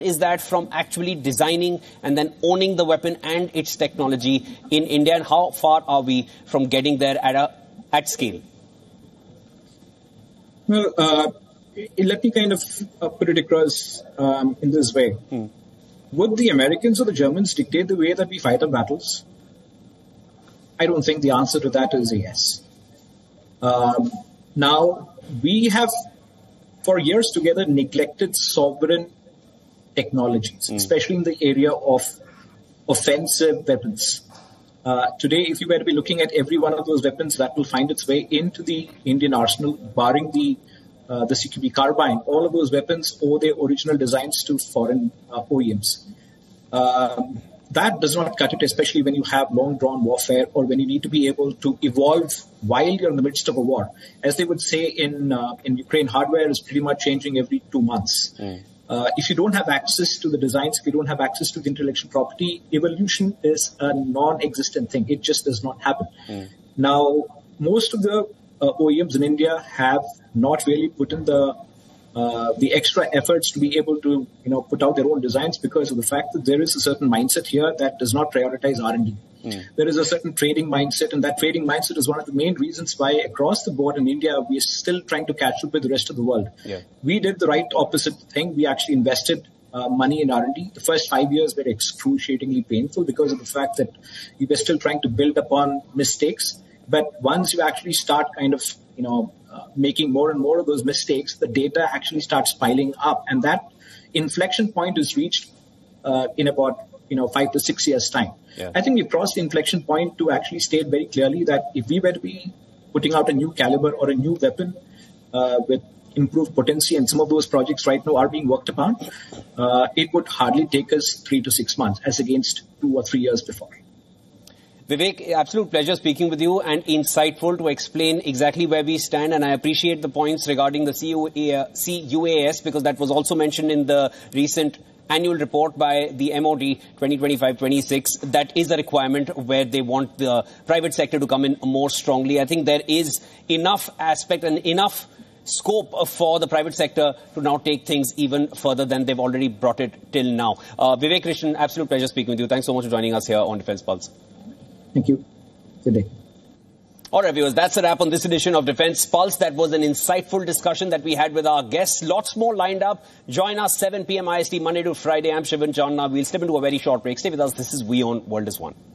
is that from actually designing and then owning the weapon and its technology in India, and how far are we from getting there at scale? Well, let me kind of put it across in this way. Would the Americans or the Germans dictate the way that we fight our battles? I don't think the answer to that is a yes. Now, we have for years together neglected sovereign technologies, especially in the area of offensive weapons. Today, if you were to be looking at every one of those weapons that will find its way into the Indian arsenal, barring the CQB carbine, all of those weapons owe their original designs to foreign OEMs. That does not cut it, especially when you have long-drawn warfare or when you need to be able to evolve while you're in the midst of a war. As they would say in Ukraine, hardware is pretty much changing every 2 months. If you don't have access to the designs, if you don't have access to the intellectual property, evolution is a non-existent thing. It just does not happen. Now, most of the OEMs in India have not really put in the extra efforts to be able to, put out their own designs because of the fact that there is a certain mindset here that does not prioritize R&D. There is a certain trading mindset, and that trading mindset is one of the main reasons why across the board in India, we are still trying to catch up with the rest of the world. We did the right opposite thing. We actually invested money in R&D. The first 5 years were excruciatingly painful because of the fact that we were still trying to build upon mistakes. But once you actually start kind of, making more and more of those mistakes, the data actually starts piling up. And that inflection point is reached in about, 5 to 6 years' time. I think we've crossed the inflection point to actually state very clearly that if we were to be putting out a new caliber or a new weapon with improved potency, and some of those projects right now are being worked upon, it would hardly take us 3 to 6 months as against 2 or 3 years before. Vivek, absolute pleasure speaking with you and insightful to explain exactly where we stand. And I appreciate the points regarding the CUAS because that was also mentioned in the recent annual report by the MOD 2025-26. That is a requirement where they want the private sector to come in more strongly. I think there is enough aspect and enough scope for the private sector to now take things even further than they've already brought it till now. Vivek Krishnan, absolute pleasure speaking with you. Thanks so much for joining us here on Defence Pulse. Thank you. Good day. All right, viewers, that's a wrap on this edition of Defence Pulse. That was an insightful discussion that we had with our guests. Lots more lined up. Join us 7 p.m. IST, Monday to Friday. I'm Shivan Chandna. We'll step into a very short break. Stay with us. This is WION World is One.